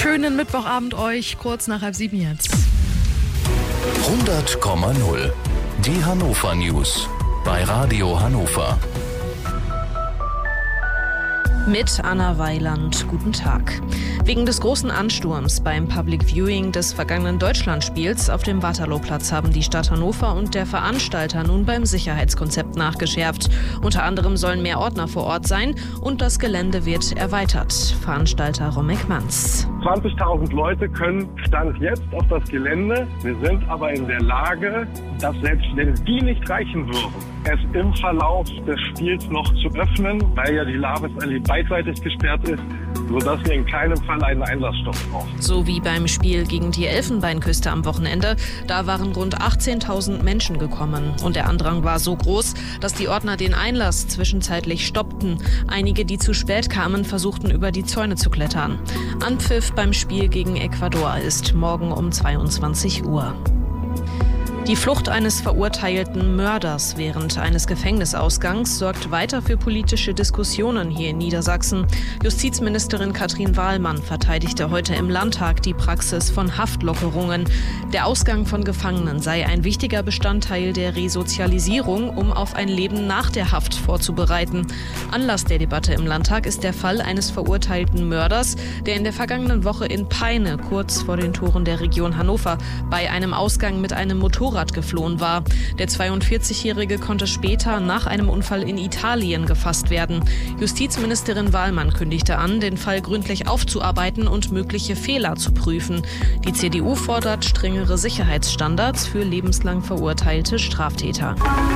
Schönen Mittwochabend euch, kurz nach 6:30 jetzt. 100,0. Die Hannover News bei Radio Hannover. Mit Anna Weiland. Guten Tag. Wegen des großen Ansturms beim Public Viewing des vergangenen Deutschlandspiels auf dem Waterlooplatz haben die Stadt Hannover und der Veranstalter nun beim Sicherheitskonzept nachgeschärft. Unter anderem sollen mehr Ordner vor Ort sein und das Gelände wird erweitert. Veranstalter Romek Manz. 20.000 Leute können Stand jetzt auf das Gelände. Wir sind aber in der Lage, dass selbst wenn die nicht reichen würden, es im Verlauf des Spiels noch zu öffnen, weil ja die Lavis beidseitig gesperrt ist, sodass wir in keinem Fall einen Einlassstopp brauchen. So wie beim Spiel gegen die Elfenbeinküste am Wochenende. Da waren rund 18.000 Menschen gekommen. Und der Andrang war so groß, dass die Ordner den Einlass zwischenzeitlich stoppten. Einige, die zu spät kamen, versuchten über die Zäune zu klettern. Anpfiff beim Spiel gegen Ecuador ist morgen um 22 Uhr. Die Flucht eines verurteilten Mörders während eines Gefängnisausgangs sorgt weiter für politische Diskussionen hier in Niedersachsen. Justizministerin Katrin Wahlmann verteidigte heute im Landtag die Praxis von Haftlockerungen. Der Ausgang von Gefangenen sei ein wichtiger Bestandteil der Resozialisierung, um auf ein Leben nach der Haft vorzubereiten. Anlass der Debatte im Landtag ist der Fall eines verurteilten Mörders, der in der vergangenen Woche in Peine, kurz vor den Toren der Region Hannover, bei einem Ausgang mit einem Motorrad geflohen war. Der 42-Jährige konnte später nach einem Unfall in Italien gefasst werden. Justizministerin Wahlmann kündigte an, den Fall gründlich aufzuarbeiten und mögliche Fehler zu prüfen. Die CDU fordert strengere Sicherheitsstandards für lebenslang verurteilte Straftäter.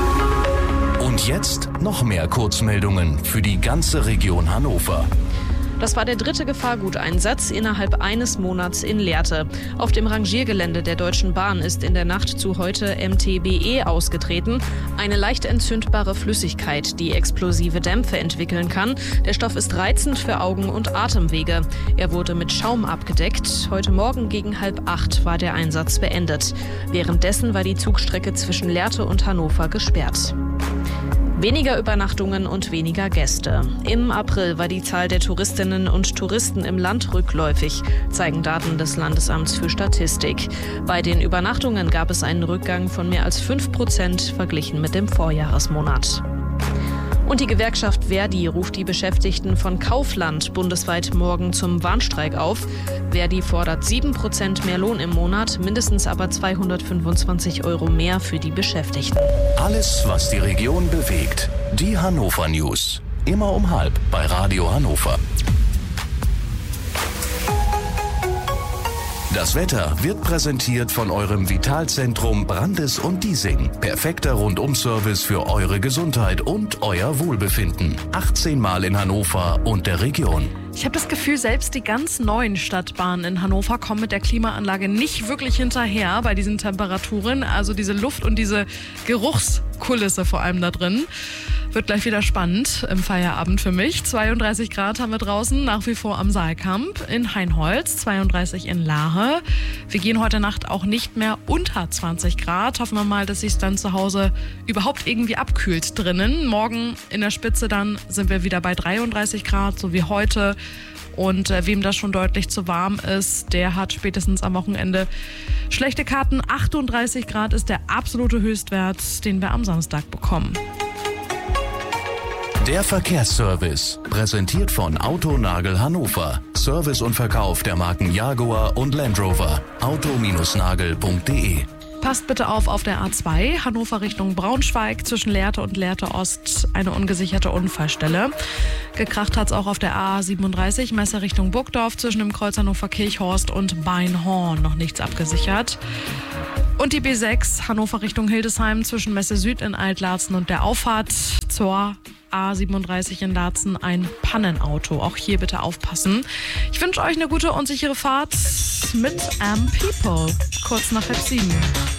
Und jetzt noch mehr Kurzmeldungen für die ganze Region Hannover. Das war der dritte Gefahrguteinsatz innerhalb eines Monats in Lehrte. Auf dem Rangiergelände der Deutschen Bahn ist in der Nacht zu heute MTBE ausgetreten. Eine leicht entzündbare Flüssigkeit, die explosive Dämpfe entwickeln kann. Der Stoff ist reizend für Augen und Atemwege. Er wurde mit Schaum abgedeckt. Heute Morgen gegen 7:30 war der Einsatz beendet. Währenddessen war die Zugstrecke zwischen Lehrte und Hannover gesperrt. Weniger Übernachtungen und weniger Gäste. Im April war die Zahl der Touristinnen und Touristen im Land rückläufig, zeigen Daten des Landesamts für Statistik. Bei den Übernachtungen gab es einen Rückgang von mehr als 5% verglichen mit dem Vorjahresmonat. Und die Gewerkschaft Verdi ruft die Beschäftigten von Kaufland bundesweit morgen zum Warnstreik auf. Verdi fordert 7% mehr Lohn im Monat, mindestens aber 225 € mehr für die Beschäftigten. Alles, was die Region bewegt. Die Hannover News. Immer um 12:30 bei Radio Hannover. Das Wetter wird präsentiert von eurem Vitalzentrum Brandes und Diesing. Perfekter Rundum-Service für eure Gesundheit und euer Wohlbefinden. 18 Mal in Hannover und der Region. Ich habe das Gefühl, selbst die ganz neuen Stadtbahnen in Hannover kommen mit der Klimaanlage nicht wirklich hinterher bei diesen Temperaturen. Also diese Luft und diese Geruchskulisse vor allem da drin. Wird gleich wieder spannend im Feierabend für mich. 32 Grad haben wir draußen, nach wie vor am Saalkamp, in Hainholz, 32 in Lahe. Wir gehen heute Nacht auch nicht mehr unter 20 Grad. Hoffen wir mal, dass sich es dann zu Hause überhaupt irgendwie abkühlt drinnen. Morgen in der Spitze dann sind wir wieder bei 33 Grad, so wie heute. Und wem das schon deutlich zu warm ist, der hat spätestens am Wochenende schlechte Karten. 38 Grad ist der absolute Höchstwert, den wir am Samstag bekommen. Der Verkehrsservice, präsentiert von Autonagel Hannover. Service und Verkauf der Marken Jaguar und Land Rover. auto-nagel.de. Passt bitte auf der A2, Hannover Richtung Braunschweig, zwischen Lehrte und Lehrte Ost, eine ungesicherte Unfallstelle. Gekracht hat es auch auf der A37, Messe Richtung Burgdorf, zwischen dem Kreuz Hannover-Kirchhorst und Beinhorn, noch nichts abgesichert. Und die B6, Hannover Richtung Hildesheim, zwischen Messe Süd in Altlarzen und der Auffahrt zur A37 in Laatzen ein Pannenauto. Auch hier bitte aufpassen. Ich wünsche euch eine gute und sichere Fahrt mit People. Kurz nach 6:30.